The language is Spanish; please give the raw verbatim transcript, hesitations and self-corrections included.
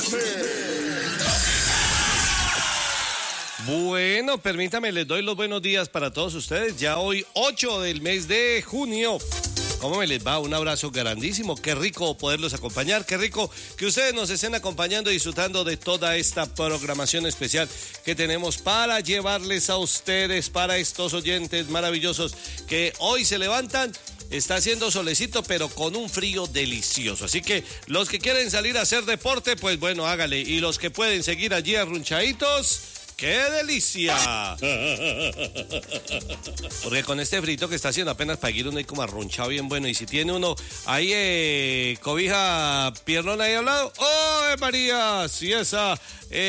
Bueno, permítame, les doy los buenos días para todos ustedes. Ya hoy, ocho del mes de junio. ¿Cómo me les va? Un abrazo grandísimo. Qué rico poderlos acompañar. Qué rico que ustedes nos estén acompañando y disfrutando de toda esta programación especial que tenemos para llevarles a ustedes, para estos oyentes maravillosos que hoy se levantan. Está haciendo solecito, pero con un frío delicioso. Así que los que quieren salir a hacer deporte, pues bueno, hágale. Y los que pueden seguir allí arrunchaditos, ¡qué delicia! Porque con este frito que está haciendo apenas para ir uno ahí como arrunchado bien bueno. Y si tiene uno ahí eh, cobija piernona ahí al lado, ¡oh, María! Si esa... Eh,